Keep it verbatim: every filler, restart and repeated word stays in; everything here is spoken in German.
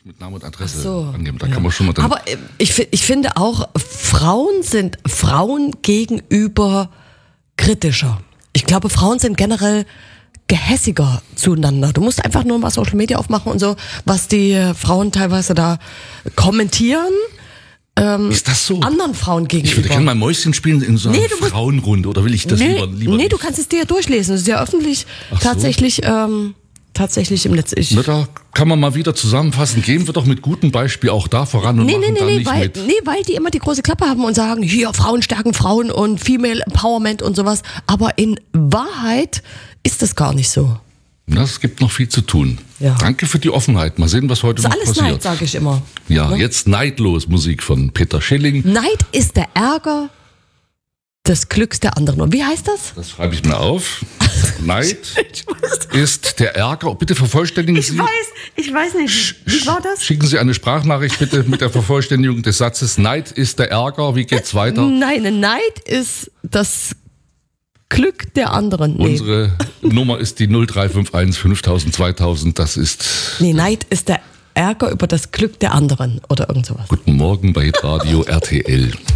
Mit Namen und Adresse so, angeben. Da ja. kann man schon mal dann. Aber ich, ich finde auch, Frauen sind Frauen gegenüber kritischer. Ich glaube, Frauen sind generell gehässiger zueinander. Du musst einfach nur mal Social Media aufmachen und so, was die Frauen teilweise da kommentieren. Ähm, ist das so? Anderen Frauen gegenüber. Ich würde gerne mal Mäuschen spielen in so einer Nee, du musst- Frauenrunde, oder will ich das nee, lieber, lieber nee, nicht? du kannst es dir ja durchlesen. Das ist ja öffentlich Ach so. tatsächlich, ähm, tatsächlich im Netz. Ich, Na, da kann man mal wieder zusammenfassen. Gehen wir doch mit gutem Beispiel auch da voran und nee, machen nee, da nee, nee, nicht weil, mit. nee, weil die immer die große Klappe haben und sagen, hier, Frauen stärken Frauen und Female Empowerment und sowas. Aber in Wahrheit ist das gar nicht so. Na, es gibt noch viel zu tun. Ja. Danke für die Offenheit. Mal sehen, was heute Das ist noch alles passiert. Neid, sage ich immer. Ja, Ne? jetzt Neidlos Musik von Peter Schilling. Neid ist der Ärger des Glücks der anderen. Und wie heißt das? Das schreibe ich mir auf. Neid ist der Ärger. Bitte vervollständigen Sie. ich weiß nicht. Wie war das? Schicken Sie eine Sprachnachricht bitte mit der Vervollständigung des Satzes. Neid ist der Ärger. Wie geht's weiter? Nein, Neid ist das Glück der anderen. Nee. Unsere Nummer ist die null drei fünf eins fünftausend zweitausend. Das ist nee, Neid ist der Ärger über das Glück der anderen oder irgend sowas. Guten Morgen bei Radio R T L.